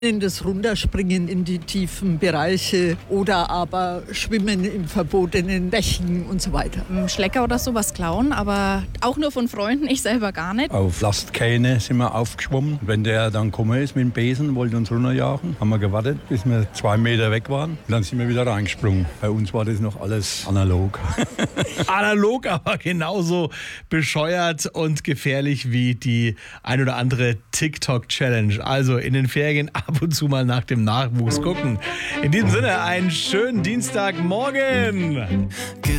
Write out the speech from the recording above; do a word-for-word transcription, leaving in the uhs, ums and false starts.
in das Runterspringen in die tiefen Bereiche oder aber Schwimmen in verbotenen Bächen und so weiter. Schlecker oder sowas klauen, aber auch nur von Freunden, ich selber gar nicht. Auf Lastkähne sind wir aufgeschwommen. Wenn der dann gekommen ist mit dem Besen, wollte uns runterjagen, haben wir gewartet, bis wir zwei Meter weg waren. Und dann sind wir wieder reingesprungen. Bei uns war das noch alles analog. Analog, aber genauso bescheuert und gefährlich wie die ein oder andere TikTok-Challenge. Also in den Ferien ab und zu mal nach dem Nachwuchs gucken. In diesem Sinne, einen schönen Dienstagmorgen.